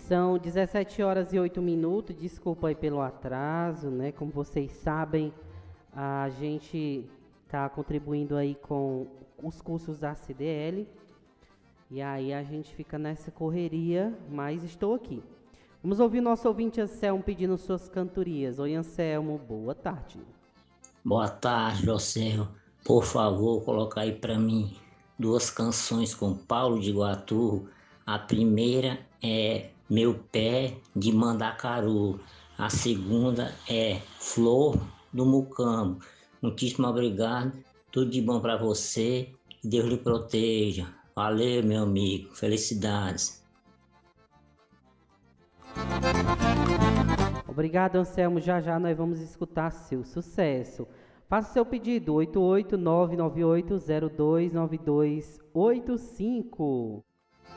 São 17 horas e 8 minutos, desculpa aí pelo atraso, né? Como vocês sabem, a gente está contribuindo aí com os cursos da CDL, e aí a gente fica nessa correria, mas estou aqui. Vamos ouvir nosso ouvinte Anselmo pedindo suas cantorias. Oi, Anselmo, boa tarde. Boa tarde, José. Por favor, coloca aí para mim 2 canções com Paulo de Iguatu. A primeira é Meu Pé de Mandacaru. A segunda é Flor do Mucambo. Muitíssimo obrigado. Tudo de bom para você. Que Deus lhe proteja. Valeu, meu amigo. Felicidades. Obrigado, Anselmo. Já já nós vamos escutar seu sucesso. Faça seu pedido, 88998029285.